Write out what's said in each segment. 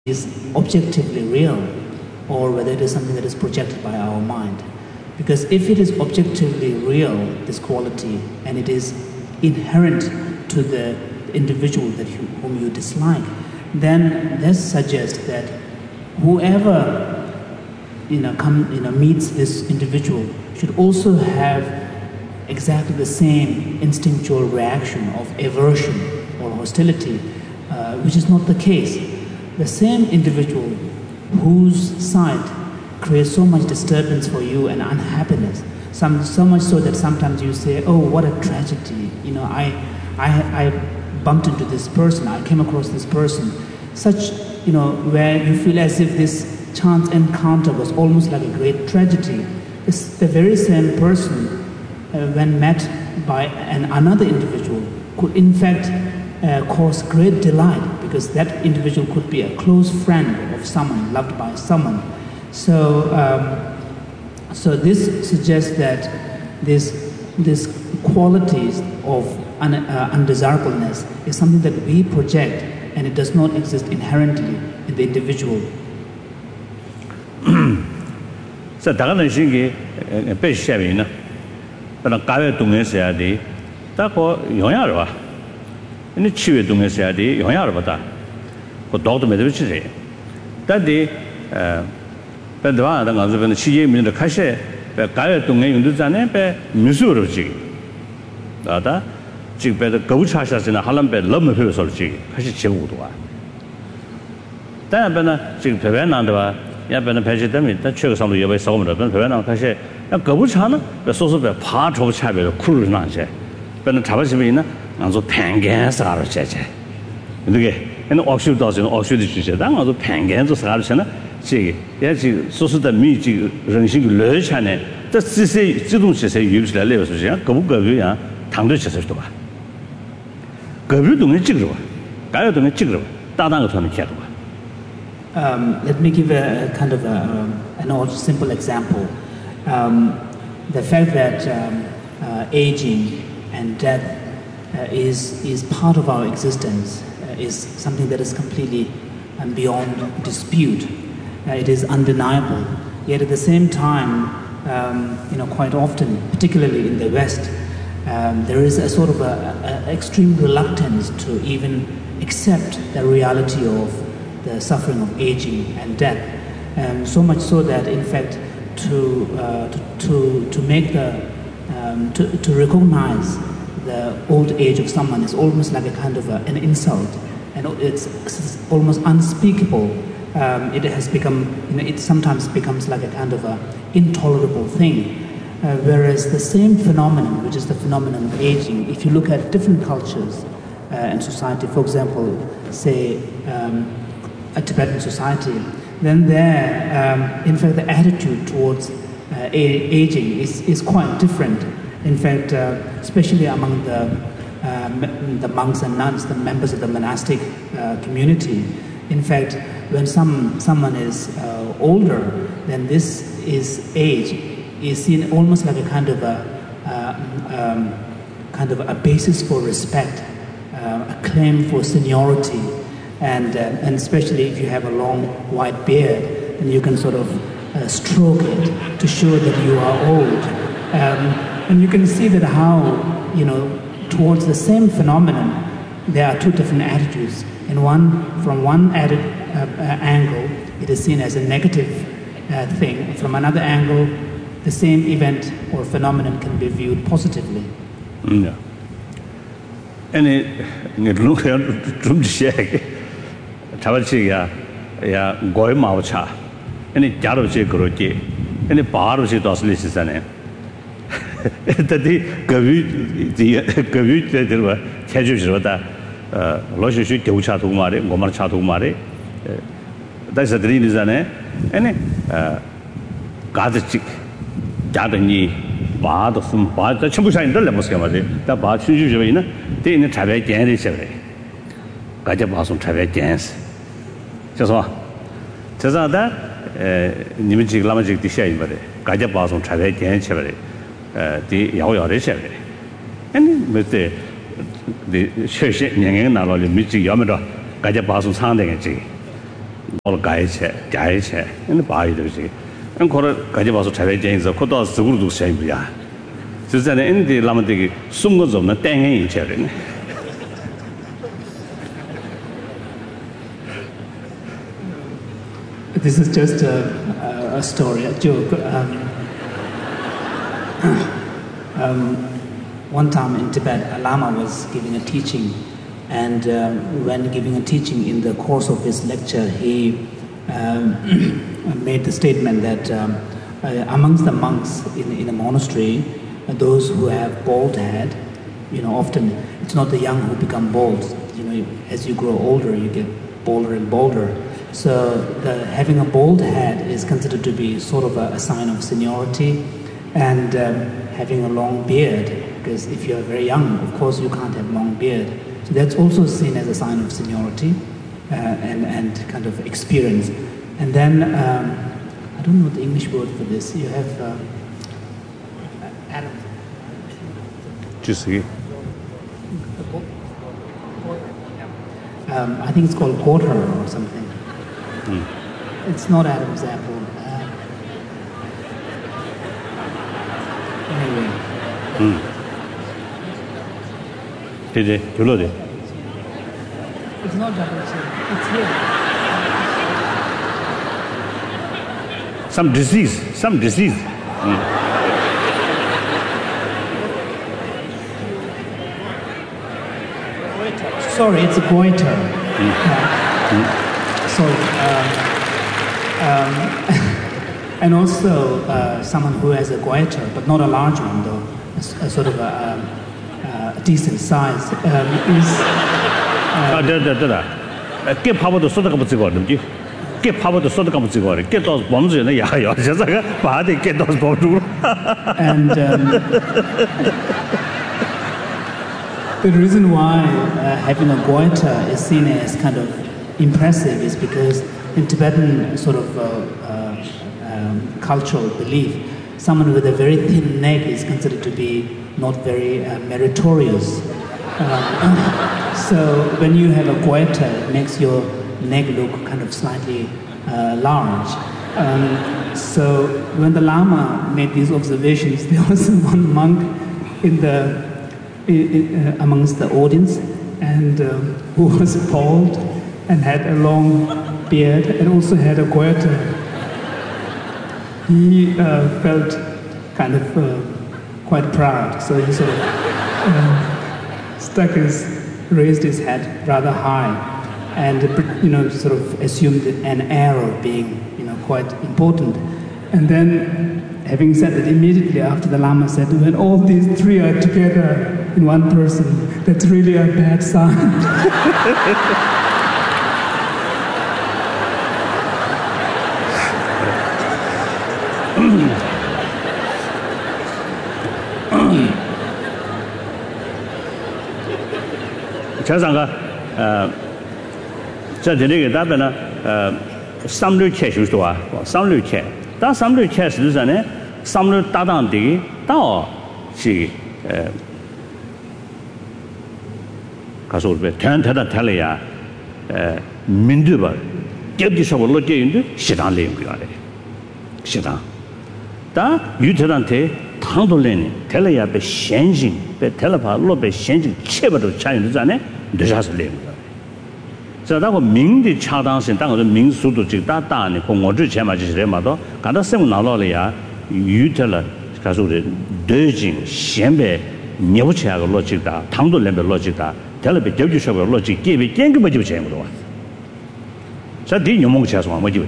is objectively real or whether it is something that is projected by our mind. Because if it is objectively real, this quality, and it is inherent to the individual whom you dislike, then this suggests that whoever meets this individual should also have exactly the same instinctual reaction of aversion or hostility, which is not the case. The same individual whose sight creates so much disturbance for you and unhappiness, so much so that sometimes you say, oh, what a tragedy, I bumped into this person, I came across this person, such, where you feel as if this chance encounter was almost like a great tragedy. It's the very same person, when met by another individual, could in fact cause great delight, because that individual could be a close friend of someone, loved by someone. So this suggests that this qualities of undesirableness is something that we project, and it does not exist inherently in the individual. So, 다가는 신기 배시하면은 그런 가외 동에서야 돼. 다고 영향을 봐. 근데 치외 동에서야 돼. 영향을 받아. 그 도도 매듭치지. 다디 배도와는 가서는 시제민들 카셰 가외 동에 용도자네 배 미수로지. 나다 지금 배도 거부차샤스나 할람배 너무 필요설지. 카시 제고도 와. 다음에는 지금 배변난도와 야배는 배제되면 일단 최고상도 여배 싸움을 하면 배변난 카시 거부차는 소소배 파초 차배로 쿨을 나제. 배는 잡아지면 있나? 안서 팽겐스 가로 제제. 이게 얘는 억슈도서는 억슈도 주제. 당아서 팽겐스 가로 세나 지 예지 소소的密集人性热chan에这些自动这些有起来了是这样거부呀당도 제서도 봐. 거부 동에 찍으러 봐. 가요 동에 찍으러 봐. 따다가 더는 캐도 봐. Let me give a kind of an simple example. The fact that aging and death is part of our existence is something that is completely beyond dispute. It is undeniable. Yet at the same time, quite often, particularly in the West, there is a sort of a extreme reluctance to even accept the reality of the suffering of aging and death, so much so that, in fact, to make to recognize the old age of someone is almost like a kind of an insult, and it's almost unspeakable. It has become, it sometimes becomes like a kind of a intolerable thing. Whereas the same phenomenon, which is the phenomenon of aging, if you look at different cultures and society, for example, say a Tibetan society, then there, in fact, the attitude towards aging is quite different. In fact, especially among the monks and nuns, the members of the monastic community, in fact, when someone is older, then this age is seen almost like a kind of a basis for respect, a claim for seniority. And especially if you have a long white beard, then you can sort of stroke it to show that you are old. And you can see that how, towards the same phenomenon, there are two different attitudes. From one angle, it is seen as a negative thing. From another angle, the same event or phenomenon can be viewed positively. Yeah. And it looks like 차버치가 야 고이 마오차 아니 자로지 그렇게 아니 바로지 도슬리시잖아요. 그때 거비 때들과 해주시러다 로시시 교차도 말에 고말 차도 말에 다시 드리잖아요. 아니 가드직 자더니 바도 숨 바도 전부 사인들 내모스게 말이야. 다 바추주죠 이는 대는 차별 견이 있어요. 가자 봐서 차별 견스 就说这样的你们几个那么几个下一步的大家把从产业建起来的要的下来你没得的确实年拿了的没几要么的大家把从厂的这 all guys, and the buy the and call Kajabaso Challenge, the Koto Suguru Shambia. Susan in the Lamati, Sungos of the Tang in Cherin. This is just a story, a joke. One time in Tibet, a Lama was giving a teaching, and when giving a teaching in the course of his lecture, he made the statement that amongst the monks in a monastery, those who have bald head, often it's not the young who become bald. As you grow older, you get bolder and bolder. So having a bald head is considered to be sort of a sign of seniority, and having a long beard, because if you're very young, of course you can't have long beard. So that's also seen as a sign of seniority and kind of experience. And then, I don't know the English word for this. You have Adam. Just see. I think it's called quarter or something. It's not Adam's apple. Anyway. It's not double chin. It's here. Some disease. Sorry, it's a goiter. Sorry. And also someone who has a goiter, but not a large one though, a sort of a decent size, is... Get power to sort of get power to sort of get those bombs in the yard, just like a body, get those bombs. And the reason why having a goiter is seen as kind of impressive is because in Tibetan sort of cultural belief, someone with a very thin neck is considered to be not very meritorious. So when you have a goiter, it makes your neck look kind of slightly large. So when the Lama made these observations, there was one monk amongst the audience, and who was bald and had a long beard and also had a goiter. He felt kind of quite proud, so he sort of raised his head rather high, and sort of assumed an air of being quite important. And then, having said that, immediately after the Lama said, when all these three are together in one person, that's really a bad sign. 자상가 자 되게 답변은 삼류 캐슈도 와 삼류 캐 다 삼류 캐스 전에 삼류 따당되기 다시 가서 우리 대단하다 달려야 민두바 겹지셔버 로제인도 시장 내용 그래 시장 다 유태한테 당돌내니 달려야 배 현진 배 달라봐 로배 현진 체버도 차이도 전에 늦어서 내용 자다고 민디 차당신 당은 민수도 직다다니 공어주 제마지래마도 간다 세무 나로려야 유태라 가서 우리 대진 현배 녀부치하고 로직다 당돌내배 로직다 달라배 겹지셔버 로직 개비 땡그버지 제무도 자디 용목 차서 뭐지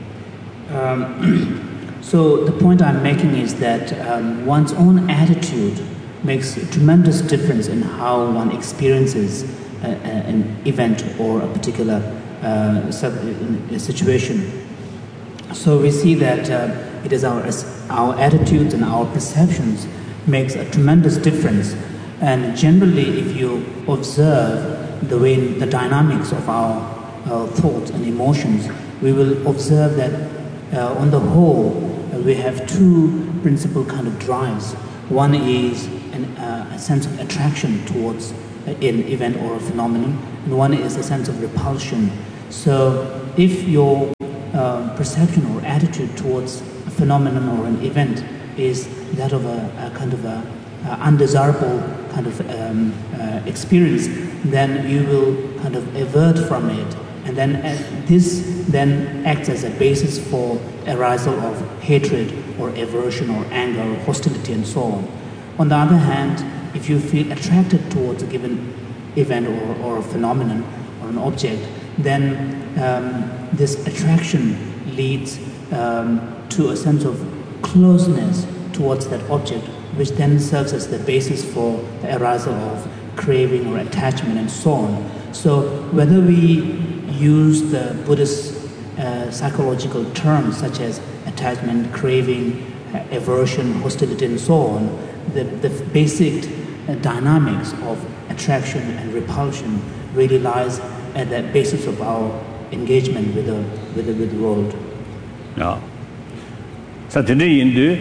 So the point I'm making is that one's own attitude makes a tremendous difference in how one experiences an event or a particular situation. So we see that it is our attitudes and our perceptions makes a tremendous difference. And generally, if you observe the dynamics of our thoughts and emotions, we will observe that on the whole, we have two principal kind of drives. One is a sense of attraction towards an event or a phenomenon, and one is a sense of repulsion. So if your perception or attitude towards a phenomenon or an event is that of a kind of a undesirable kind of experience, then you will kind of avert from it, and then this then acts as a basis for arousal of hatred or aversion or anger or hostility and so on. On the other hand, if you feel attracted towards a given event or a phenomenon or an object, then this attraction leads to a sense of closeness towards that object, which then serves as the basis for the arousal of craving or attachment and so on. So whether we use the Buddhist psychological terms such as attachment, craving, aversion, hostility and so on, the basic dynamics of attraction and repulsion really lies at the basis of our engagement with the world. Yeah. So today in the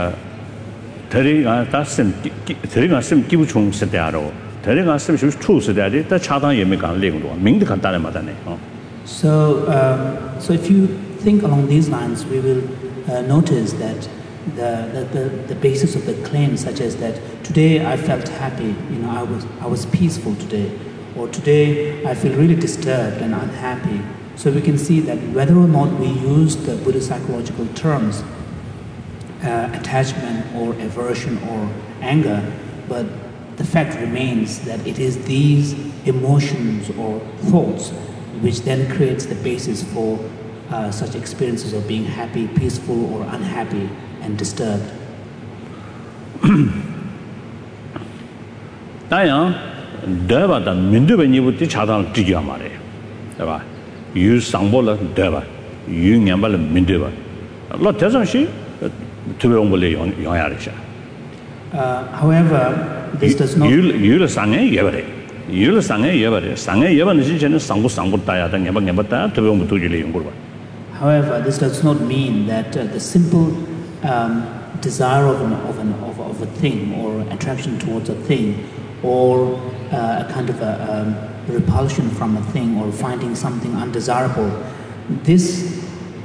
기부 총 세대로 대리가 심 true 세대에 다 차단 예매 간 내용도 명도 간단히 말하네. So if you think along these lines, we will notice that the basis of the claim, such as that today I felt happy, I was peaceful today, or today I feel really disturbed and unhappy. So we can see that whether or not we use the Buddhist psychological terms, attachment or aversion or anger, but the fact remains that it is these emotions or thoughts which then creates the basis for such experiences of being happy, peaceful or unhappy and disturbed. 다양 대바다 민두베니부터 차단 지겨 말해. 봐. 유 상보라 대바. 유 냠발 민두바. 로 대선시 투베옹벌레 영야르샤. However, this does not 유 상에 예버래. 유 상에 예버래. 상에 예버는 진짜는 상부 따야다 냠바 따 투베옹부 도지리 연구를 봐. However, this does not mean that the simple desire of a thing or attraction towards a thing or a kind of a repulsion from a thing or finding something undesirable, this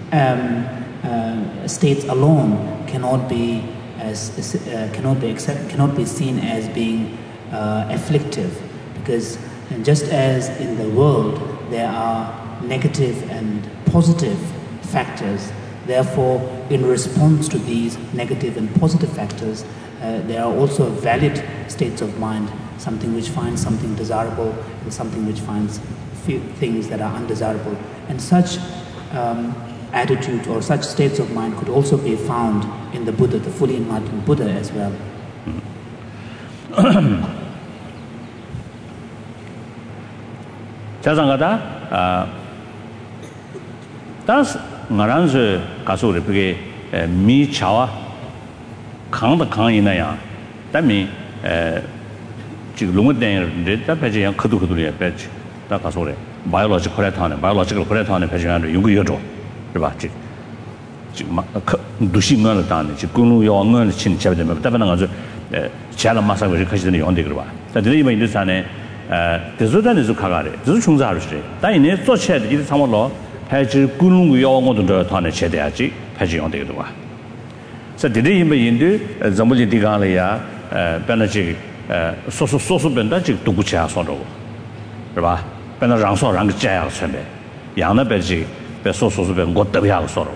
states alone cannot be seen as being afflictive, because just as in the world there are negative and positive factors, therefore in response to these negative and positive factors there are also valid states of mind, something which finds something desirable and something which finds things that are undesirable, and such attitude or such states of mind could also be found in the Buddha, the fully enlightened Buddha as well. 자상하다 다스 ngaranze 가수를 그게 미차와 강다 강이나야 담이 지금 롱어땡을 다 배제한 그도그도리에 배지 다 가서래 바이올로지컬 프레타는 배제하는 연구여죠 그봐 지금 막 두신을 다는 지금 군우요원을 진짜되면 답변은 아주 제가 마사를 가시는 연대 그러 봐. 다들 이번 인도산에 대소단에서 가가래. 대소 충사를 해. 다이네做起来的이제 상물로 해지 군우요원도 다는 제대야지 배제 연대 그러 봐. 그래서 들이 이번 인도 전부지 디가래야 변하지 소소 변다 지금 두구치야 소로. 그러 봐. 변다 랑소랑 자야 선배. 양나 배지 소소소 변 것도야 소로.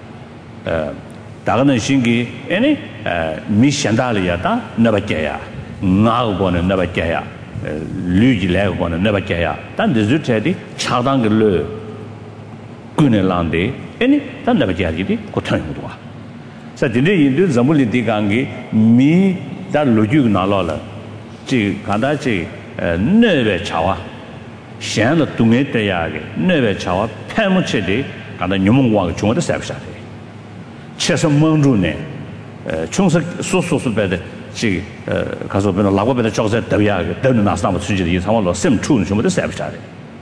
다가는 신기 아니 미션달이야다 나바께야 나고는 나바께야 류지래고는 나바께야 단 디즈테디 차당글로 군엘란데 아니 단 나바께야디 고탄이도 와 사진데 인도 zamuliti 강기 미다 로주 나라라 지 간다지 네베 차와 샹의 동에 때야게 네베 차와 패무체디 간다 뇽몽과 중어도 삽샤데 최소 멍주네 총석 소소소배데 지 가서 변 라고배데 적세 더야 더는 나스나무 수지의 이 상황로 셈 추는 좀도 삽샤데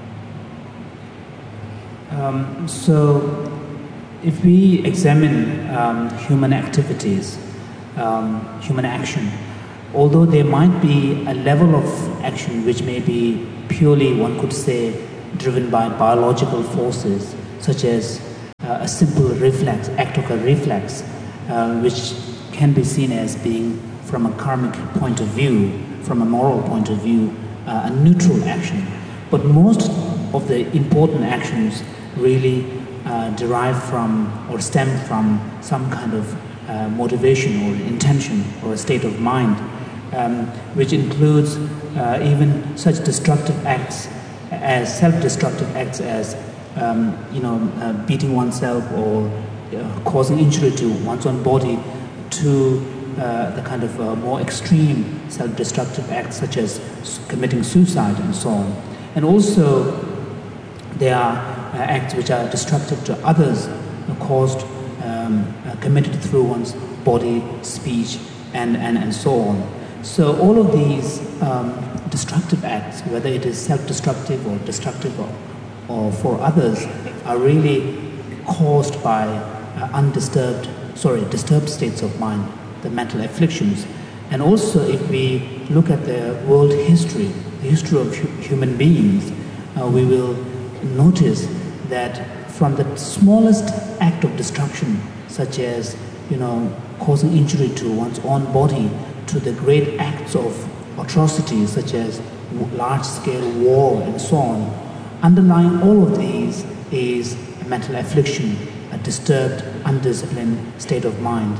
So if we examine human activities, human action, although there might be a level of action which may be purely, one could say, driven by biological forces, such as a simple reflex, act of a reflex, which can be seen as being, from a karmic point of view, from a moral point of view, a neutral action. But most of the important actions really derive from or stem from some kind of motivation or intention or a state of mind, which includes even such destructive acts as self-destructive acts as beating oneself or causing injury to one's own body, to the kind of more extreme self-destructive acts such as committing suicide and so on. And also there are acts which are destructive to others, committed through one's body, speech, and so on. So all of these destructive acts, whether it is self-destructive or destructive or for others, are really caused by disturbed states of mind, the mental afflictions. And also if we look at the world history, the history of human beings, we will notice that from the smallest act of destruction, such as causing injury to one's own body, to the great acts of atrocities such as large-scale war and so on, underlying all of these is a mental affliction, a disturbed, undisciplined state of mind.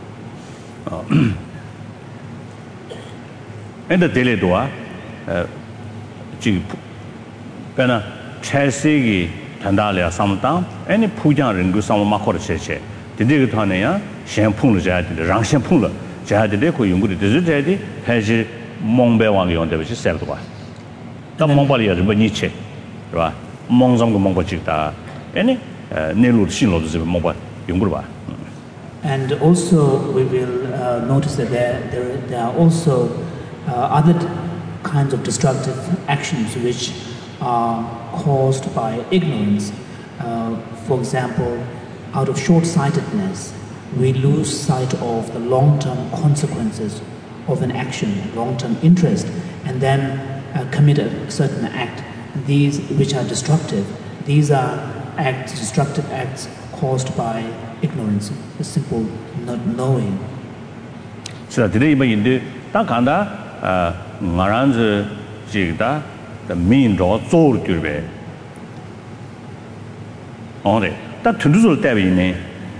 And the daily doa, Pena Chelsea, Tandalia, Samtam, any Pujan and Gusama Makorche, the Digatania, Shampoo, Rang Shampoo, Jahadeko, Yungu, the Zudi, has Mongbe Wang on the which is Selva. The Mongolia, the Beniche, Mongzong Mongochita, any Nelu Shino, the Mobile, Yungurba. And also we will notice that there are also other kinds of destructive actions which are caused by ignorance. For example, out of short-sightedness, we lose sight of the long-term consequences of an action, long-term interest, and then commit a certain act. These which are destructive, these are destructive acts caused by ignorance, a simple not knowing. So today, in the Takanda, Maran's Jigda, the mean draw soul to be on it. That to do that in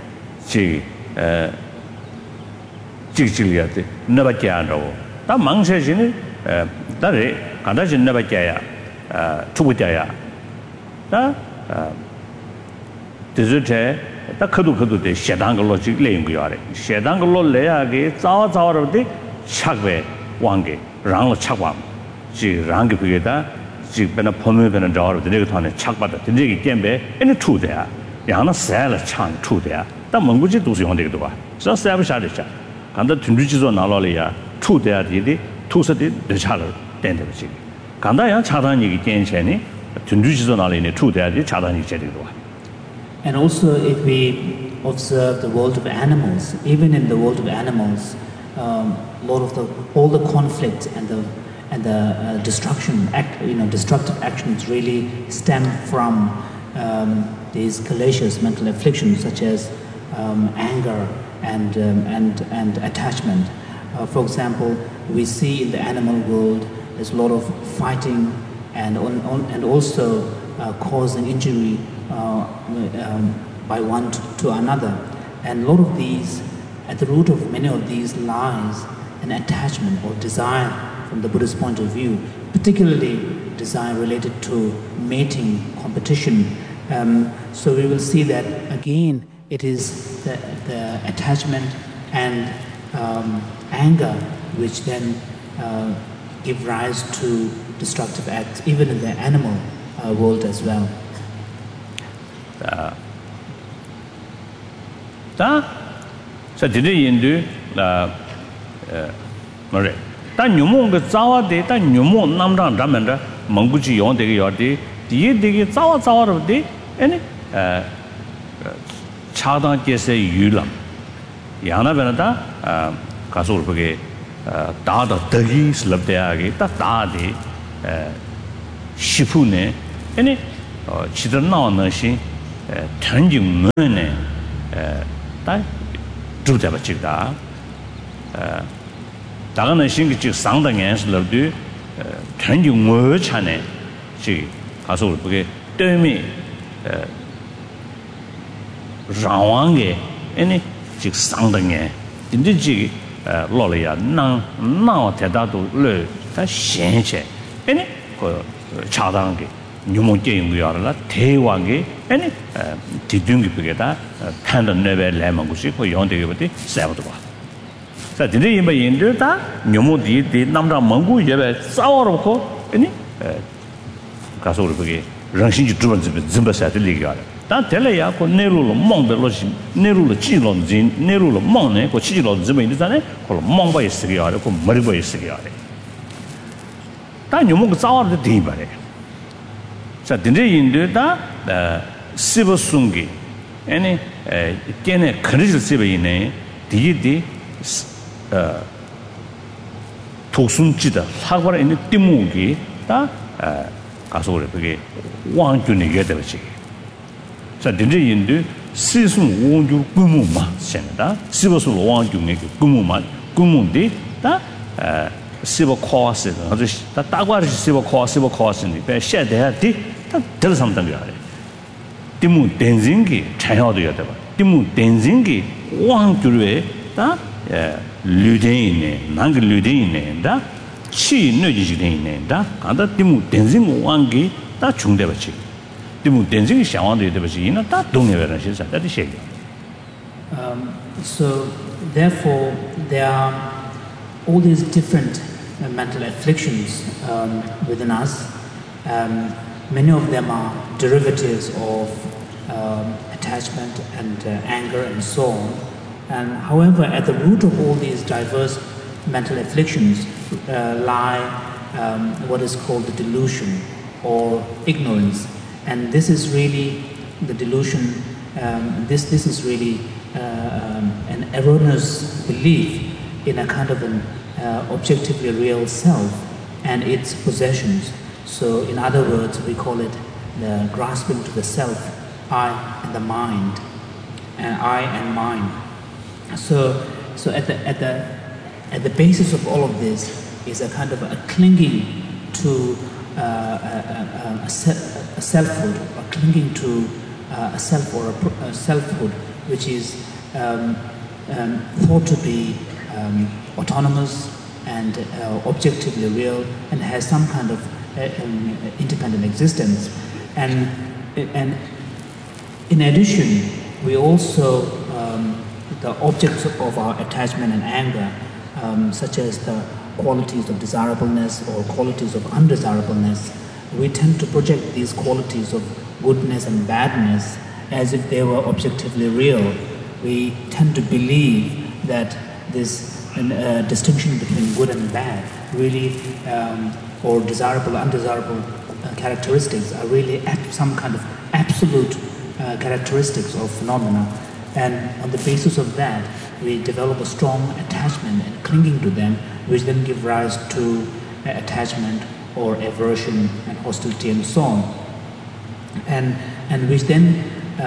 Jigiliati, never can. That monk says in it, that is, Kadashi never care, Chubutaya. That desert. The Kudu de Shadangologic Language. Shadangolo Leage, Zawa of the Chagwe, Wange, Rang Chagwam, She Rangi Pigeta, She been a Pomu and a door of the Negaton and Chakbata, the Nigi Gembe, and a two there. Yana Sal Chang, two there. The Munguji does on the door. So Savage Adisha. And the Tunduchis on Alolia, two there, two city, the Chatter, Dendavici. Kandaya Chatani Gencheni, Tunduchis on Alini, two there, the Chatani Chedidua. And also, if we observe the world of animals, even in the world of animals, all the conflicts and the destructive actions really stem from these calacious mental afflictions such as anger and attachment. For example, we see in the animal world there's a lot of fighting and also causing injury by one to another, and a lot of these, at the root of many of these lies an attachment or desire from the Buddhist point of view, particularly desire related to mating, competition. So we will see that again it is the attachment and anger which then give rise to destructive acts even in the animal world as well. So today in the Mare. That Numo Zawa de that Numo Namdan Ramanda, Manguchi on the Yordi, the Zawa of the any Chada Jesse Yulam. Yana Venata, Kasurpage, Dada Dagi Slabdeagi, Tadi, Shifune, any Chidana Nashi. 전중 문에 다 주자가 지다 다가는 신기 즉 상당연스러도 전중 뭐 차네 지 가서 그게 때문에 라왕게 아니 즉 상당에 인지지 로리야 나 대다도 르다 신체 아니 그 차당게 뉴몬게인 거야라 대왕게 아니 디둥기 그게다 판던 레벨 레몬고시 그 용되게부터 세워도 봐. 자, 근데 이번 인들다 뉴모디 남자蒙古 예배 싸워놓고 아니 가서 우리 그게 랑신지 두번 좀버사들 리가 다 될래야 그 내로로 멍들로시 내로로 찌론진 내로로 멍네 그 치지로 좀인데잖아 그 멍바 있으게 하고 그 머리바 있으게 하래 다 뉴모가 싸워도 돼 봐래 자 근데 인들다 시버숭기 아니 걔네 그릇을 쓰베이네 디디 독순지다 사과를 있는 띠무기 다 가서 그래 그게 왕준이 얘들지 자 근데 인도 시순 원주 꾸무마 sen다 시버스 왕준의 꾸무마 꾸무디 다 시버 코스 아주 다 따과를 시버 코스니 배 셔대야디 다 들삼던 거야 띠무 댄징기 차야도 여다 띠무 댄징기 왕주의 다 류대인네 난그 류대인네 다 치 너지지대인네 다 간다 띠무 댄징 왕기 다 중대버지 띠무 댄징 샤왕도 여대버지 이나 다 동네베는 실사 다 시게 So therefore there are all these different mental afflictions within us. Many of them are derivatives of attachment and anger and so on. And however, at the root of all these diverse mental afflictions lie what is called the delusion or ignorance. And this is really the delusion, this is really an erroneous belief in a kind of an objectively real self and its possessions. So in other words, we call it the grasping to the self, I and the mind, and I and mine. So at the basis of all of this is a kind of a clinging to a selfhood, or clinging to a self or a selfhood, which is thought to be autonomous and objectively real and has some kind of independent existence. And in addition, we also the objects of our attachment and anger, such as the qualities of desirableness or qualities of undesirableness, we tend to project these qualities of goodness and badness as if they were objectively real. We tend to believe that this distinction between good and bad really, or desirable, undesirable characteristics are really some kind of absolute characteristics of phenomena. And on the basis of that, we develop a strong attachment and clinging to them, which then give rise to attachment or aversion and hostility and so on. And which then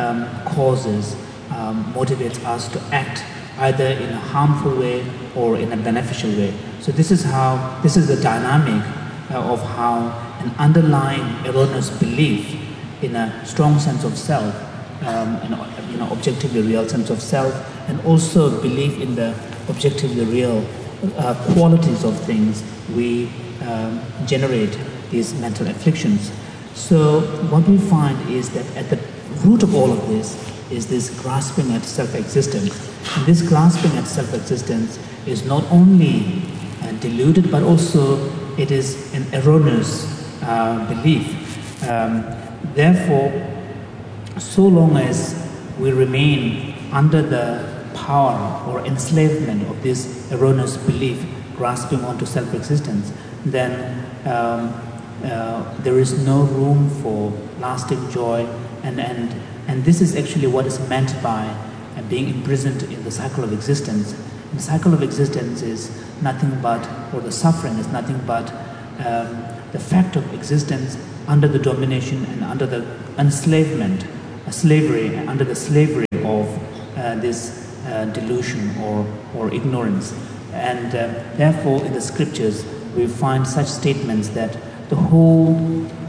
motivates us to act either in a harmful way or in a beneficial way. So this is the dynamic of how an underlying erroneous belief in a strong sense of self, an objectively real sense of self, and also belief in the objectively real qualities of things, we generate these mental afflictions. So what we find is that at the root of all of this is this grasping at self-existence. And this grasping at self-existence is not only deluded, but also it is an erroneous belief. Therefore, so long as we remain under the power or enslavement of this erroneous belief, grasping onto self-existence, then there is no room for lasting joy, and this is actually what is meant by being imprisoned in the cycle of existence. And the cycle of existence is nothing but, or the suffering is nothing but the fact of existence under the domination and under the enslavement slavery, under the slavery of this delusion or ignorance. And therefore, in the scriptures, we find such statements that the whole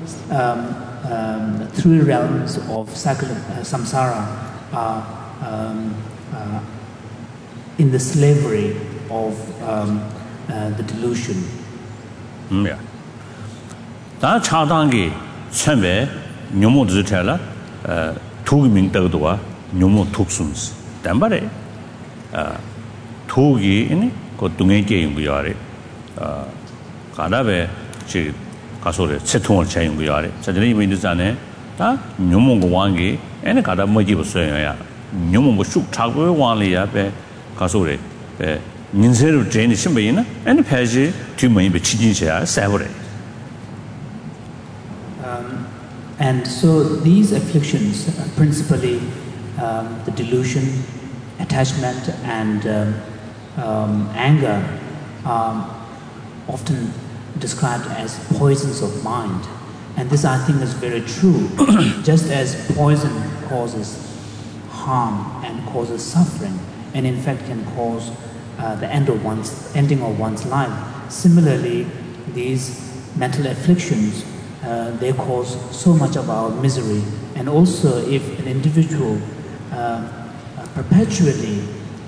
three realms of samsara are in the slavery of the delusion. Yeah. 다 차당기 선배 묘모 주텔라 투기민 더도와 묘모 툭숨스 담바레 투기 이니 그 동행계 연구야래 가다베 지 가소래 채통을 제 연구야래 저들이 이미지잖아요 다 묘모 왕기 애네 가다 뭐지 보세요야 묘모 뭐쑥 차고 왕리야베 가소래 에 민세로 제니 심베이나 애네 패지 뒤모임베 치진셔야 세버래. And so these afflictions, principally the delusion, attachment, and anger, are often described as poisons of mind. And this, I think, is very true. Just as poison causes harm and causes suffering, and in fact can cause the ending of one's life. Similarly, these mental afflictions they cause so much of our misery. And also, if an individual perpetually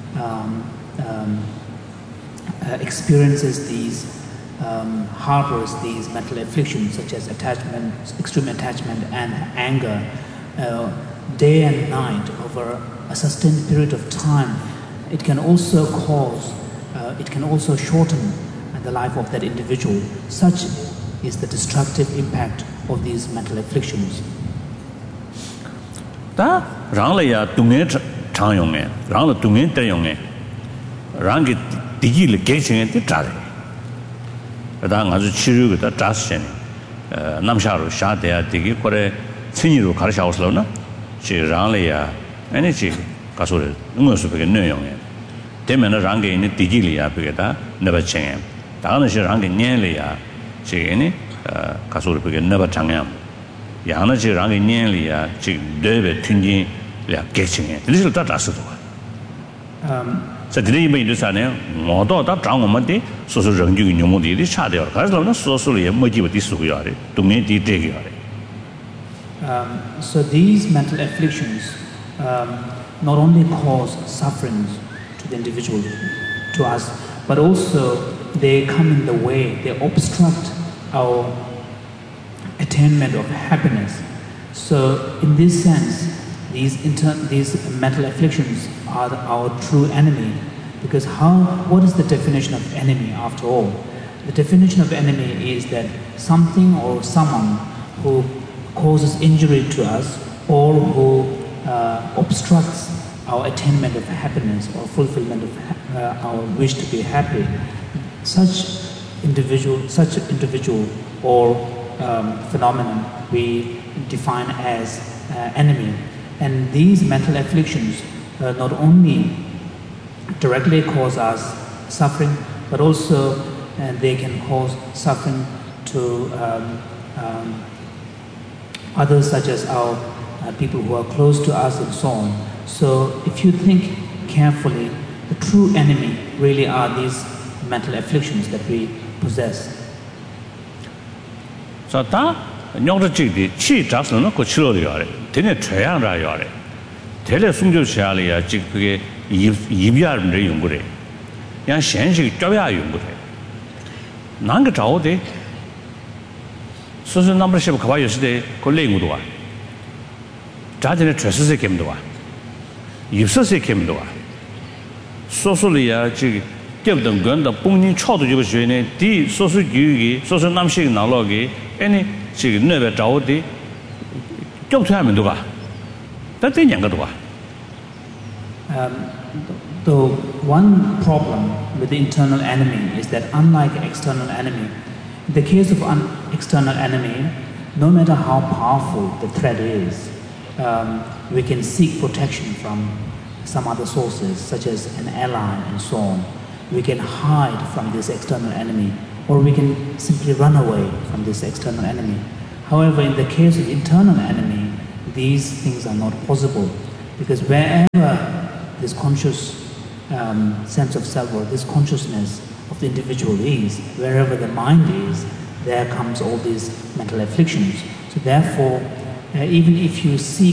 experiences these, harbors these mental afflictions such as attachment, extreme attachment and anger, day and night over a sustained period of time, it can also shorten the life of that individual. Such is the destructive impact of these mental afflictions. 다 랑라야 동네 장용에 랑라 동네 때용에 랑기 디기를 개칭에 뜻자래. 다 아주 치료가 다스네. 남샤로 샤대야 디기 거래 친이로 가르쳐서나 지 랑라야 에너지 가소를 응어서 그게 내용에 되면은 랑게 있는 디기리야 그게다 너버칭에 다는 시 랑게 년리야 지게니 가소를 그게 너버 장양 야나지 랑게 년리야 지금 뇌베 튕진이야 개칭에 리를 다 다스도 자 드리면 이르사네요 모두 다 장원만데 소소 정규 녀모들이 차대요 가서는 소소리에 뭐지부터 쓰고요래 동네 디데기요래. So these mental afflictions not only cause sufferings to the individual, to us, but also they come in the way, they obstruct our attainment of happiness. So in this sense, these mental afflictions are our true enemy, because what is the definition of enemy after all? The definition of enemy is that something or someone who causes injury to us or who obstructs our attainment of happiness or fulfillment of our wish to be happy. Such individual or phenomenon we define as enemy. And these mental afflictions not only directly cause us suffering, but also they can cause suffering to others, such as our people who are close to us and so on. So if you think carefully, the true enemy really are these mental afflictions that we possess. So that nyongda chigdi chi jasno no ko chilo yore tene chayang ra yore tele sungjo chali ya chig ge yibya re yongure yang shen shi jya yongure nang ge zhao de so so number ship ka ba yoside ko lengu do wa ja jene chese se kem do wa yipse se kem do wa so so li ya chig gebden gun da bongning chao de jibo xue ne di so so yu ge so so nam shi na lo ge any 지금 내가找的겹쳐하면 누가 that's the one problem with the internal enemy is that unlike external enemy, in the case of an external enemy, no matter how powerful the threat is, we can seek protection from some other sources such as an ally and so on. We can hide from this external enemy, or we can simply run away from this external enemy. However, in the case of internal enemy, these things are not possible. Because wherever this conscious sense of self or this consciousness of the individual is, wherever the mind is, there comes all these mental afflictions. So therefore, even if you seek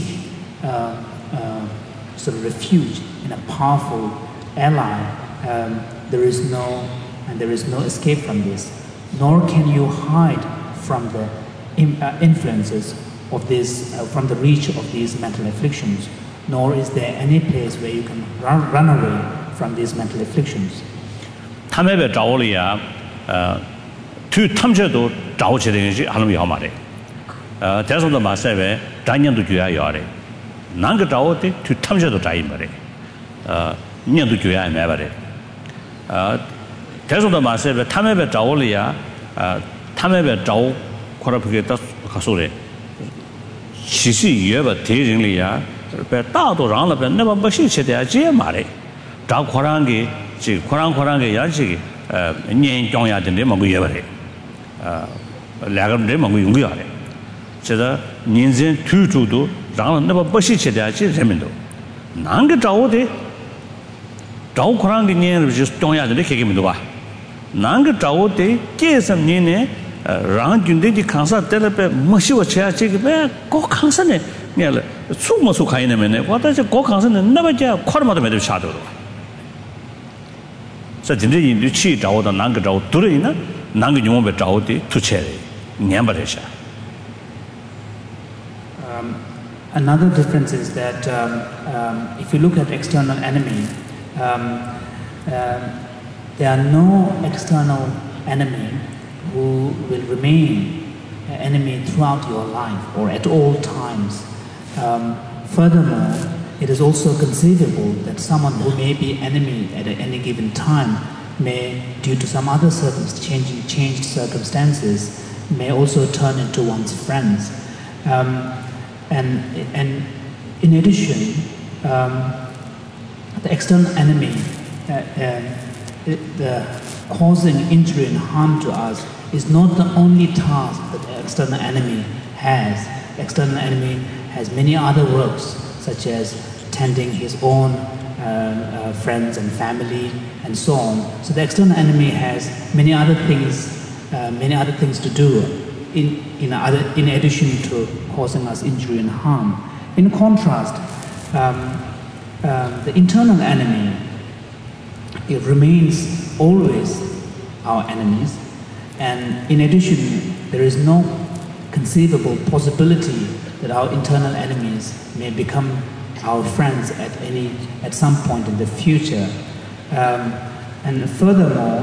sort of refuge in a powerful ally, there is no escape from this. Nor can you hide from the influences of this, from the reach of these mental afflictions. Nor is there any place where you can run away from these mental afflictions. 탐에베 자올이야 투 탐제도 자오치는 것이 하는 게 말이야. 대선도 마세베 단년도 줘야 요래. 난그 자오때 투 탐제도 자이 말이야. 년도 줘야 말이야. 대선도 마세베 탐에베 자올이야 탐에베 자오 코라프게 딱 가소래. 시시 예바 대ring리야. 大多让了呗，那么不是吃的这嘛嘞，找扩张给，这扩张给也是年长呀的那么个也不嘞，两个人么个用个呀嘞，这个年轻推出都让了那么不是吃的这人们都，哪个找的，找扩张给年就是长呀的那给们都吧，哪个找的这什么年呢？让军队的抗杀得了呗，没些我吃这个呗，搞抗杀呢。 네, 수모수 가이네면에 와다지 고강선은 나바자 코르마도 매도 차도로. 자, 진짜 인도 치 자오다 난거 자오 들으이나 난거 용어배 자오디 투체래. 냠바래샤. Another difference is that if you look at external enemy, there are no external enemy who will remain an enemy throughout your life or at all times. Furthermore, it is also conceivable that someone who may be enemy at any given time may, due to some other changed circumstances, may also turn into one's friends. And in addition, the external enemy, causing injury and harm to us, is not the only task that the external enemy has. The external enemy has many other works, such as tending his own friends and family, and so on. So the external enemy has many other things to do, in addition to causing us injury and harm. In contrast, the internal enemy, it remains always our enemies, and in addition, there is no conceivable possibility that our internal enemies may become our friends at some point in the future. And furthermore,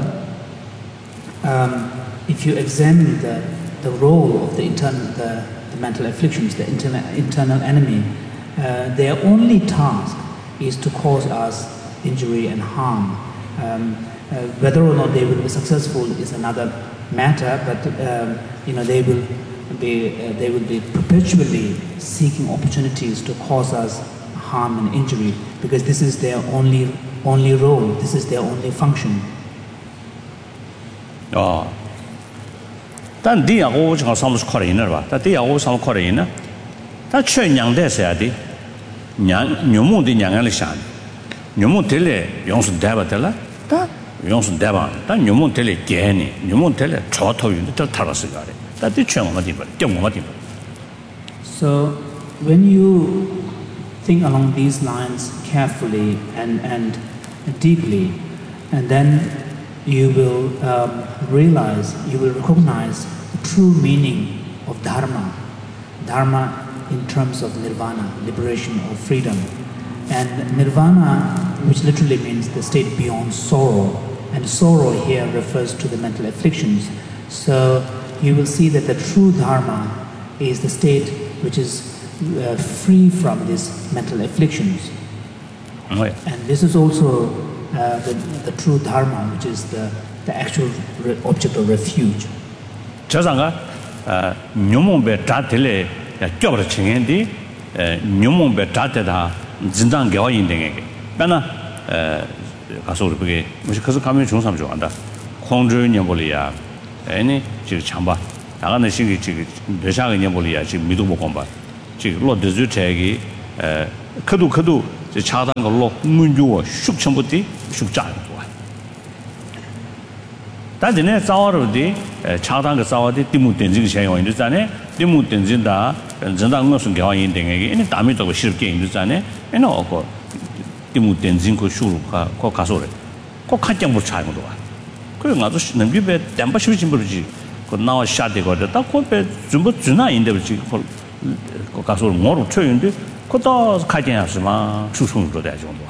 if you examine the role of the mental afflictions, the internal enemy, their only task is to cause us injury and harm. Whether or not they will be successful is another matter, but they will be perpetually seeking opportunities to cause us harm and injury, because this is their only role, this is their only function. Oh. Dan dia go jang samu khore ina ba. Da dia go samu khore ina. Da chue nyang de sa di. Nyang nyomu de nyang le shan. Nyomu de le yong su da ba de la. Da yong su da ba. Da nyomu de le ge ni. Nyomu de le cho to yu de ta ra se ga le. Da de chue ma di ba. De ma di ba. So when you think along these lines carefully and deeply, and then you will recognize the true meaning of Dharma. Dharma in terms of nirvana, liberation or freedom. And nirvana, which literally means the state beyond sorrow, and sorrow here refers to the mental afflictions. So you will see that the true Dharma is the state which is free from these mental afflictions. Oh, yeah. And this is also the true Dharma, which is the actual object of refuge. 저상가 뇽몽베 자텔에 껴버려 칭엔디 뇽몽베 자테다 진장 개와 인댕에게 빼나 가서 우리 그게 무슨 그래서 가면 좋은 사람 좋아한다. 공주 년볼이야. 아니 지금 참봐. 나가는 시기 지금 내상의 년볼이야. 지금 미도 못 건봐. 지 로드즈 태기 크도 저 차단 걸로 문주어 숙청부터 숙장 다전에 싸워로디 차단 그 싸워디 디무 된지 생활 인도잖아요. 디무 된진다 전당 무슨 경황인 등에게 이는 담이 더 쉽게 인도잖아요. 에는 어거 디무 된진 그 수루가 거 가서래. 꼭 한장 못 차는 거야. 그래 나도 능비배 담바 쉬진 버지. 그 나와 샤대거든. 딱 코페 전부 주나 인데 버지. 그 가서 뭐로 쳐인데 그다 가진하지마 추송으로 돼 정도.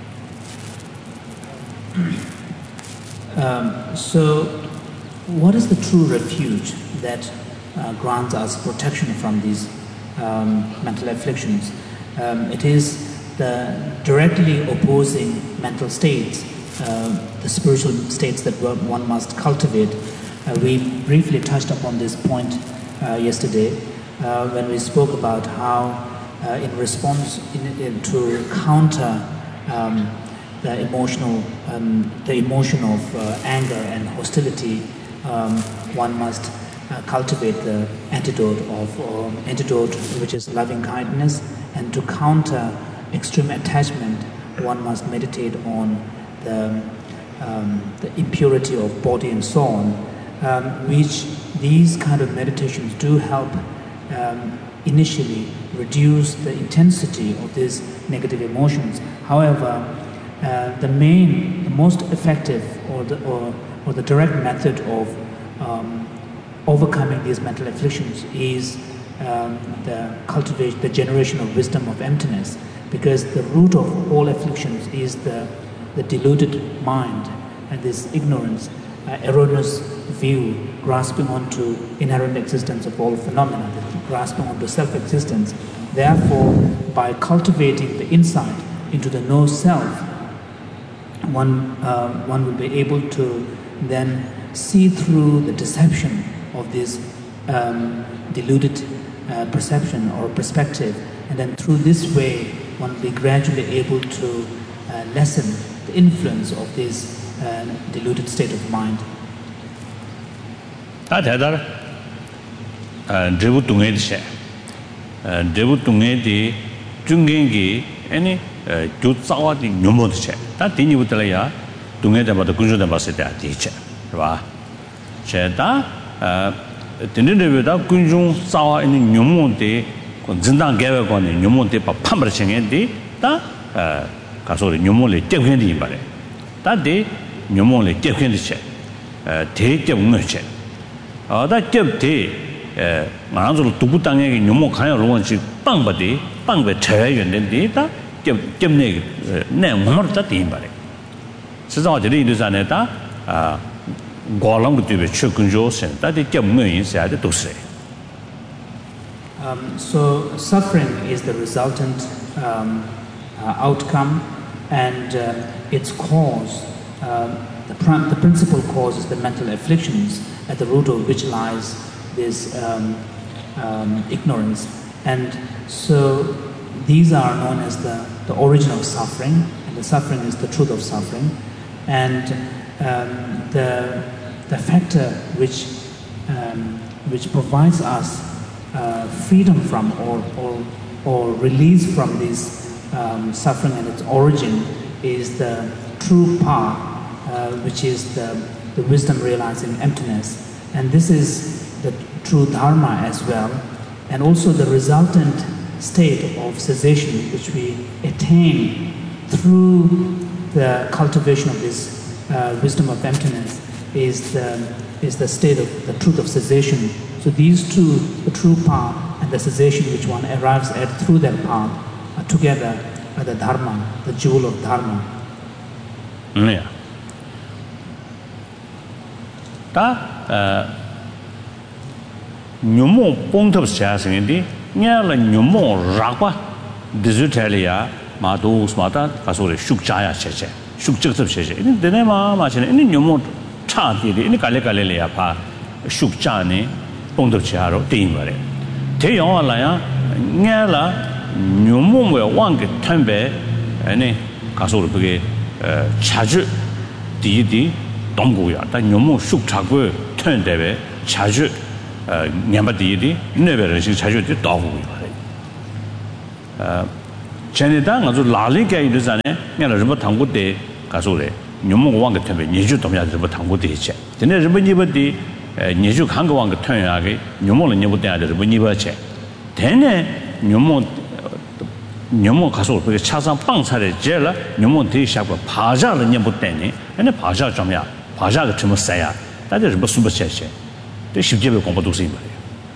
So, what is the true refuge that grants us protection from these mental afflictions? It is the directly opposing mental states, the spiritual states that one must cultivate. We briefly touched upon this point yesterday when we spoke about how, in response to counter the emotion of anger and hostility, one must cultivate the antidote which is loving kindness, and to counter extreme attachment, one must meditate on the impurity of body and so on, which these kind of meditations do help initially reduce the intensity of these negative emotions. However, the most effective or the direct method of overcoming these mental afflictions is the generation of wisdom of emptiness, because the root of all afflictions is the deluded mind and this ignorance, erroneous view, grasping onto inherent existence of all phenomena, grasping onto self-existence. Therefore, by cultivating the insight into the no self, one will be able to then see through the deception of this deluded perception or perspective, and then through this way one will be gradually able to lessen the influence of this deluded state of mind. 교사와디 녀모드체 다 디니부터야 동해대마다 군주대 봤을 때 디체 봐 제다 드는데보다 군중 싸와 있는 녀모데 진당 개외관의 녀모데 판버싱인데 다 가서 녀모를 떼견이 말해 다데 녀모를 떼견이체 대대 운어체 다 떼대 만으로 두부 땅에 녀모 가야 로원지 빵바디 빵베 제외연데 다 gemne ne ngomar ta tin bare siza de ri sa ne ta golang de be chukunjo sen ta de gemne yin sa de to se. So suffering is the resultant outcome, and its cause, the principal cause is the mental afflictions, at the root of which lies this ignorance, and so these are known as the origin of suffering, and the suffering is the truth of suffering, and the factor which provides us freedom from or release from this suffering and its origin is the true path, which is the wisdom realizing emptiness, and this is the true dharma as well, and also the resultant state of cessation which we attain through the cultivation of this wisdom of emptiness is the state of the truth of cessation. So these two, the true path and the cessation which one arrives at through that path, are together are the dharma, the jewel of dharma. Yeah. Ta nyumo pongtop siasingdi nyala nyumo rakwa dizutalia madu smata kasore shukjaya cheche shukjitsap cheche ini dene ma chene ini nyumo cha di ini kale le ya pa shukja ne pongtop chiaro tin bare te yong la ya nyala nyumo we wang ge tembe ani kasore bege chaju di 동고야 다 너무 쑥 잡고 턴데베 자주 냠바디디 네베르시 자주 또 전에다 아주 라리게 이르잖아요. 내가 좀 당고대 가서래. 녀목 왕가特别 니주 동야 좀 당고대 있지. 근데 좀 니버디 니주 강거 왕가 통하게 녀목은 니버대야 좀 니버체. 대내 녀목 가서 그 차상 빵차를 제라 녀목 대샤고 바자를 니버대니. 근데 바자 좀야. 바자가 좀 싸야. 다들 좀 숨버체체. 또 쉽게 공부도 쓰이 말이에요.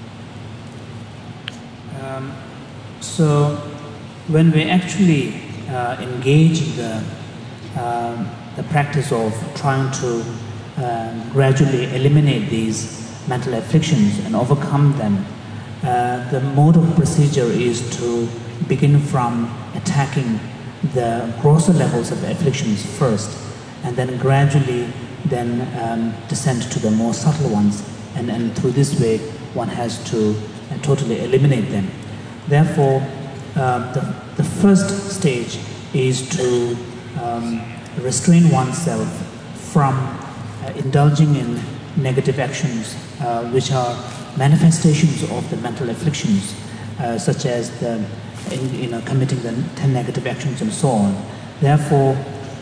So when we actually engage in the practice of trying to gradually eliminate these mental afflictions and overcome them, the mode of procedure is to begin from attacking the grosser levels of the afflictions first, and then gradually descend to the more subtle ones, and through this way one has to totally eliminate them. Therefore, the first stage is to restrain oneself from indulging in negative actions, which are manifestations of the mental afflictions, such as committing the 10 negative actions and so on. Therefore,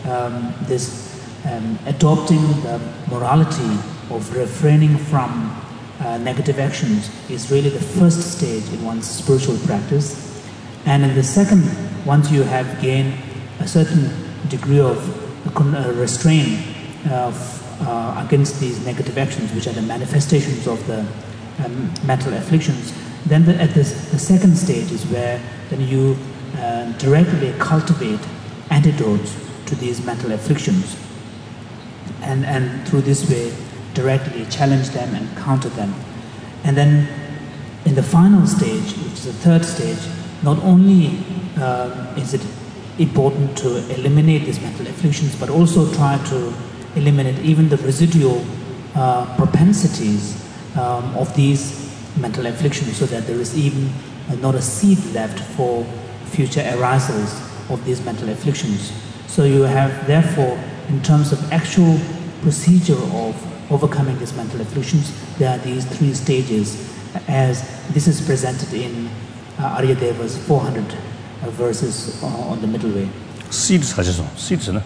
adopting the morality of refraining from negative actions is really the first stage in one's spiritual practice. And in the second, once you have gained a certain degree of restraint against these negative actions, which are the manifestations of the mental afflictions, then the second stage is where then you directly cultivate antidotes to these mental afflictions, and through this way directly challenge them and counter them. And then in the final stage, which is the third stage, not only is it important to eliminate these mental afflictions, but also try to eliminate even the residual propensities of these mental afflictions, so that there is even not a seed left for future arisals of these mental afflictions. So you have, therefore, in terms of actual procedure of overcoming these mental afflictions, there are these three stages, as this is presented in Aryadeva's 400 verses on the middle way. Seeds 하셔서 seeds는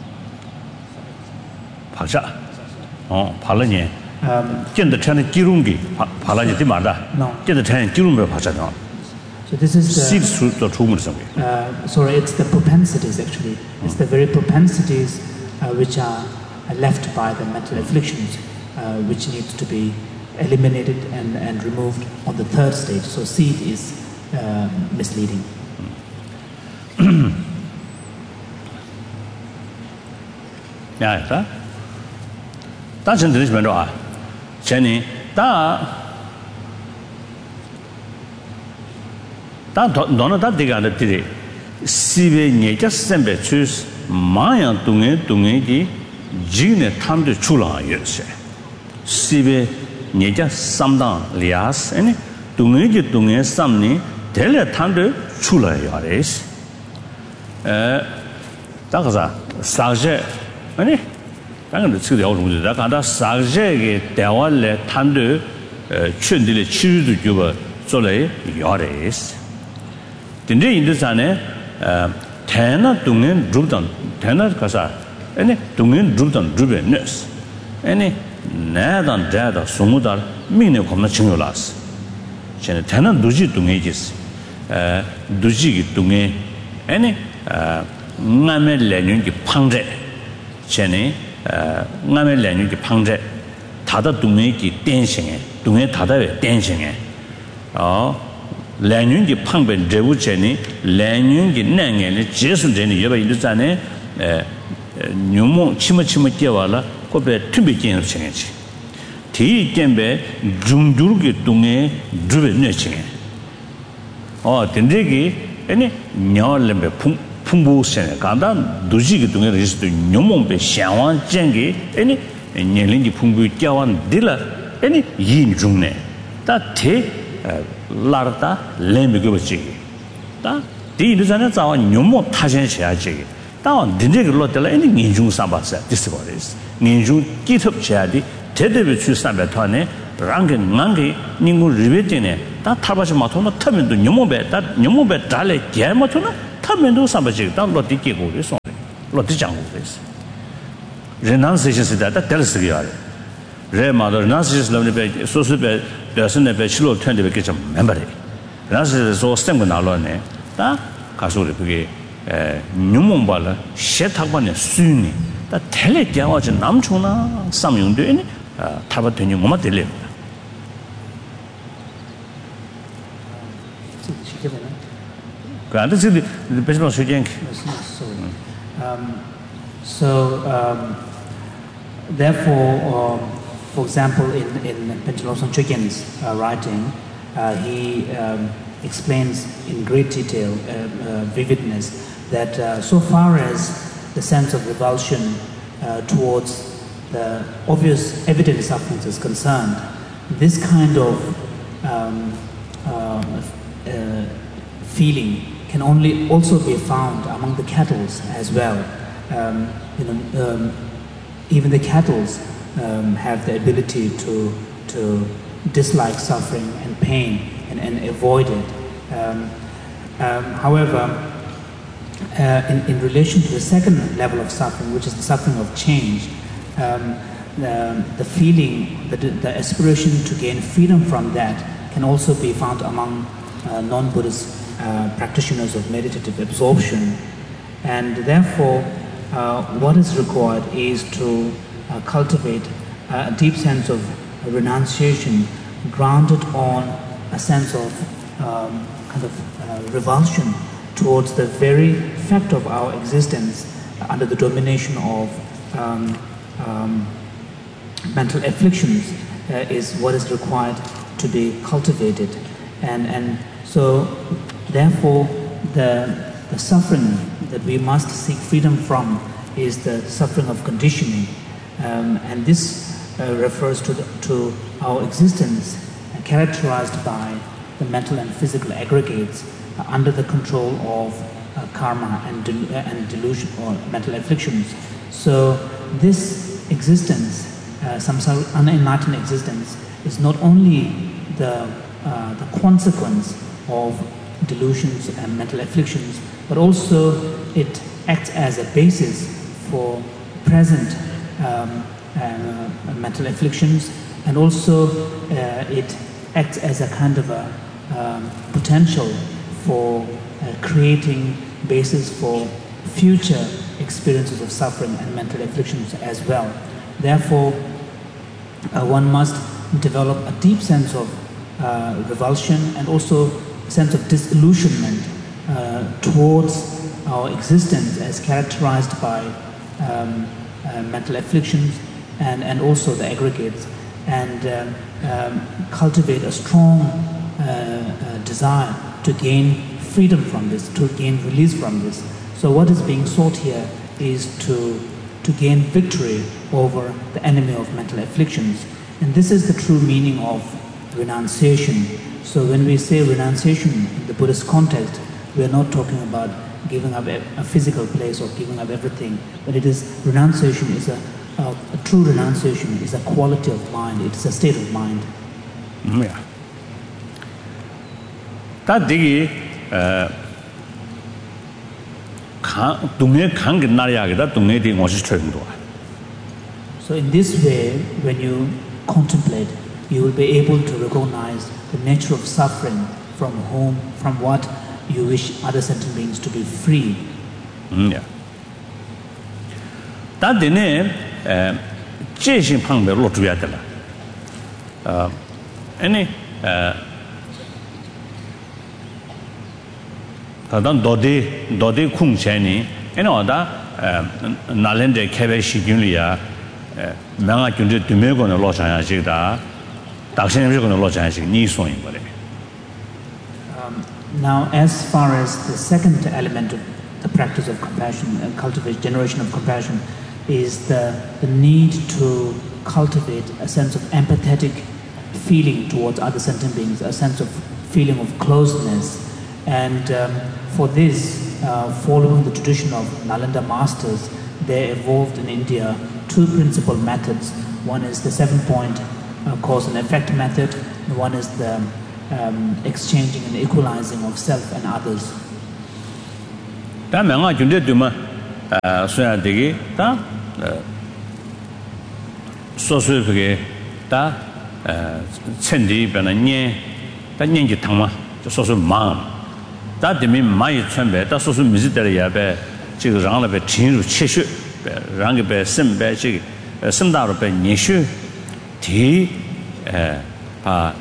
박자. 발라니. 견도 차는 기름기 발라니 되마다. 견도 차는 기름을 박자죠. So this is the seeds 또 좋은 거 sorry, it's the propensities actually. It's the very propensities which are left by the mental afflictions, which needs to be eliminated and removed on the third stage. So seed is misleading. Yeah, sir. That's in this window. Jenny, that don't that dig on the day. See, you just send it to Maya Dungi, Gene time to Chula, you say. See, you just some down, Lias, any Dungi, Samni, tell a time to Chula, your is. That was a Sarge, any? I'm going to see the old room. That kind of Sarge, there was a tender, Chundil, choose to give a Sole, your is. Didn't in this anne, Tana Dungen Drudan, Tana Casa, any Dungen Drudan Druben nurse, any Nadan Dad or Sumudar, meaning of Nachulas. Tana Duji Dungagis, Duji Dunge, any Name Lenuki Pangre, Jenny, Name Lenuki Pangre, Tada Dungaki dancing, Dunge Tada dancing. Oh. Lanyungi Pangben Dewu Jenny, Lanyungi Nangan, Jason Jenny, Yaba in the Zane, Numo Chimachimatiawala, Kobe Tumbi Jan Change. Ti Gembe, Jundurgi Dunge, Druid Nurching. Oh, Tindegi, any Nyalembe Pumbu Sen, Ganda, Duji Dunga is to Numombe, Shawan, Jengi, any Nyelingi Pumbu Jawan Dilla, any Yin June. That take Larta, Lemiguchi. Did is an hour no more Tajan down, didn't lot any Ninjun Sabasa, this is what is. Ninjun, get up Chadi, Teddy with you Sabatone, rangi ngangi ningu ribetine ta tabashi matona tamendo nyomobe dale gya matona tamendo sambaji ta loti kego re so loti jangu res renunciation sida ta telsi yare re ma do renunciation lamne be so be dasne be chilo twende be kecham member renunciation so stem na lo ne ta 가서 그게 뉴몬발라 셰탁반에 수니 다 텔레 겨워지 남초나 삼용되니 타바 되니 뭐마 될래 그런데 지금 배송 수행 therefore for example in Pentelosan Chögyal's writing he explains in great detail, vividness, that so far as the sense of revulsion towards the obvious evident sufferings is concerned, this kind of feeling can only also be found among the cattle as well. Even the cattle have the ability to dislike suffering and pain and avoid it. However, in relation to the second level of suffering, which is the suffering of change, the feeling, the aspiration to gain freedom from that can also be found among non-Buddhist practitioners of meditative absorption. And therefore, what is required is to cultivate a deep sense of renunciation grounded on a sense of revulsion towards the very fact of our existence under the domination of mental afflictions is what is required to be cultivated. And so therefore the suffering that we must seek freedom from is the suffering of conditioning, and this refers to our existence characterized by the mental and physical aggregates under the control of karma and delusion or mental afflictions. So this existence, samsara unenlightened existence, is not only the consequence of delusions and mental afflictions, but also it acts as a basis for present mental afflictions, and also it acts as a kind of a potential for creating basis for future experiences of suffering and mental afflictions as well. Therefore, one must develop a deep sense of revulsion and also a sense of disillusionment towards our existence as characterized by mental afflictions and also the aggregates, and cultivate a strong desire to gain freedom from this, to gain release from this. So what is being sought here is to gain victory over the enemy of mental afflictions. And this is the true meaning of renunciation. So when we say renunciation in the Buddhist context, we are not talking about giving up a physical place or giving up everything, but it is renunciation is a true renunciation is a quality of mind, it is a state of mind. Yeah. That digi so in this way, when you contemplate, you will be able to recognize the nature of suffering from what you wish other sentient beings to be free. Yeah. That dine 제신 방법으로 줘야 되라. 아니 다단 도디 쿵체니 에노다 나렌데 케베 시균리야 명아 군제 드메고는 로샤야지다 당신이 로샤야지 니 소인 거래. Now, as far as the second element of the practice of compassion and cultivate generation of compassion is the need to cultivate a sense of empathetic feeling towards other sentient beings, a sense of feeling of closeness. And for this, following the tradition of Nalanda masters, they evolved in India two principal methods. One is the 7-point cause and effect method, and one is the exchanging and equalizing of self and others. 다 명아 준대 두마 소야 되게 다 소소하게 다 천지 변한 다 년기 탕마 소소 다 되면 많이 천배 다 소소 미지들이야배 지금 랑라배 진루 채슈 랑게 심배 지 심다로 배 니슈 디아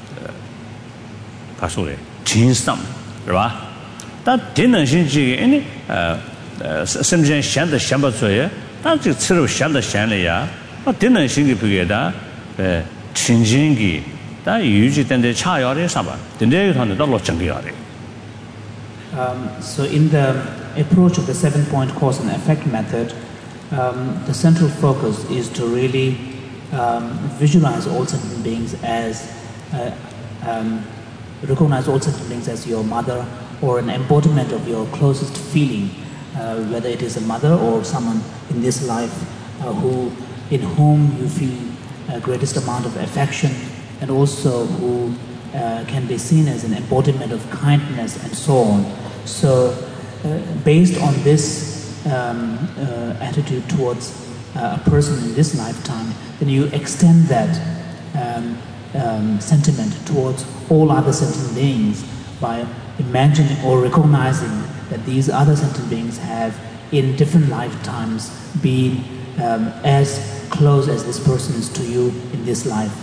가소래 진쌈 그봐 다 되는 신지 아니 심전 샹的想不出来다这吃肉想的想了呀되는 신기 비게다 진진기 다 유지 된데 차야래 사바 된데 하는 더 정리하래 So in the approach of the 7-point cause and effect method, the central focus is to really visualize all sentient beings as recognize all sentient beings as your mother or an embodiment of your closest feeling, whether it is a mother or someone in this life in whom you feel greatest amount of affection, and also who can be seen as an embodiment of kindness and so on. So based on this attitude towards a person in this lifetime, then you extend that sentiment towards all other sentient beings by imagining or recognizing that these other sentient beings have in different lifetimes been as close as this person is to you in this life.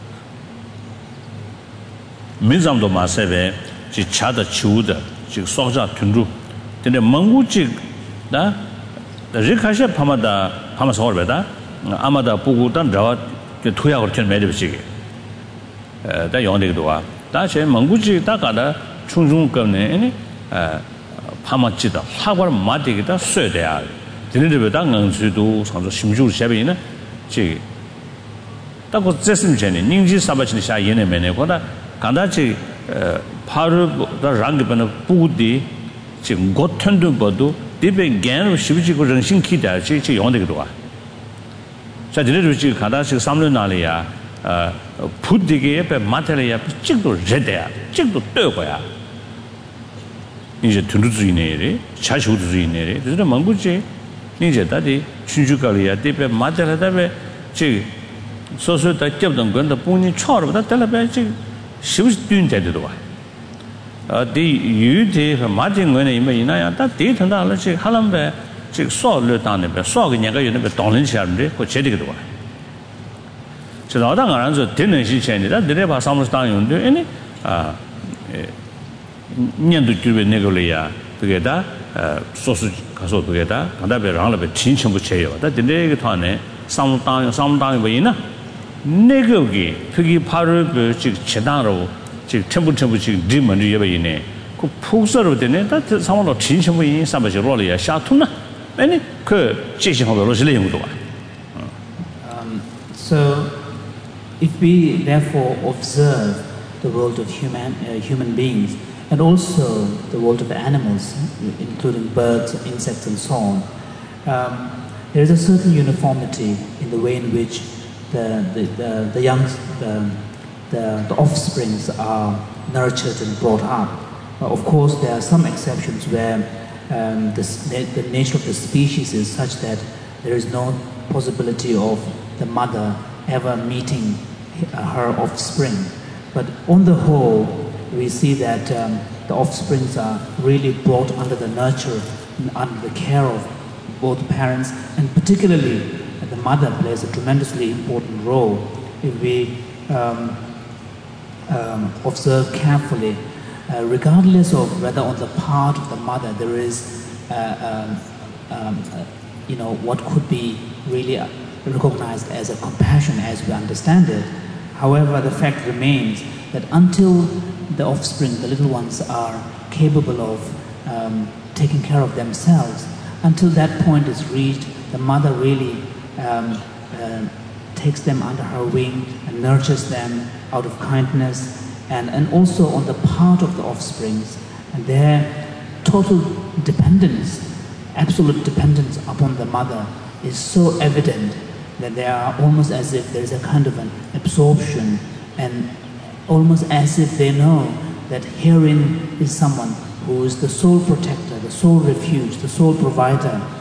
민zam도 마세베 지 차다 치우다 지 소자 튼루 근데 멍구지 나 리카셰 파마다 파마서 얼베다 아마다 보고단 라와 토야고 전 매듭시게 다 용되기도 와 다시 멍구지 다가다 충중급네 아니 파마지다 하고를 마디기다 쇠돼야 되는데 당응수도 상조 심주를 샤베이나 지 딱고 제스님 전에 닝지 사바치니 샤 예네메네 거다 간다지 파르 랑게번의 부디 지금 고튼도 봐도 디베 겐으로 시비지고 정신 기다 지 용되기도 와 자 지네도 지 간다지 3년 날이야 부디게 옆에 마텔이야 찍도 제대야 찍도 떠고야 이제 둔두주의네래 자주주의네래 그래서 망구지 이제 다디 춘주가리야 디베 마텔하다베 지 소소다 접던 건데 본인 처음부터 달라베 지 시부스 뛴데도 와 디 유디 마진 거네 이메이나야 다 데이터나 알지 하람베 지 소를 당네베 소가 내가 요네베 동는 시험데 그 제대로 와 저 나당 안서 되는 시체니다 내려봐 사무소 당용데 아니 년도 주변 내걸이야 그게다 소수 가서 그게다 간다베 랑라베 진천부 체요 다 근데 그 안에 상당히 뭐이나 내거기 그게 바로 그 제단으로 지금 템부 지금 리먼이 예배이네 그 폭설로 되네 다 상황로 진천부 인 삼바지 로리야 샤투나 아니 그 제시하고 로실레용도 와 So if we therefore observe the world of human beings and also the world of animals, including birds, insects, and so on, there is a certain uniformity in the way in which the offsprings are nurtured and brought up. Of course, there are some exceptions where the nature of the species is such that there is no possibility of the mother ever meeting her offspring. But on the whole, we see that the offsprings are really brought under the nurture and under the care of both parents, and particularly the mother plays a tremendously important role. If we observe carefully, regardless of whether on the part of the mother there is, what could be really recognized as a compassion as we understand it. However, the fact remains that until the offspring, the little ones, are capable of taking care of themselves, until that point is reached, the mother really takes them under her wing and nurtures them out of kindness, and also on the part of the offsprings, and their total dependence, absolute dependence upon the mother is so evident that they are almost as if there is a kind of an absorption, and almost as if they know that herein is someone who is the sole protector, the sole refuge, the sole provider,